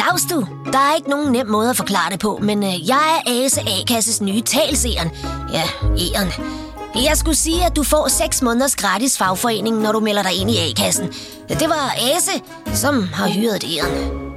Dags du. Der er ikke nogen nem måde at forklare det på, men jeg er Ase A-kasses nye talseren. Ja, E'eren. Jeg skulle sige, at du får 6 måneders gratis fagforening, når du melder dig ind i A-kassen. Det var Ase, som har hyret E'eren.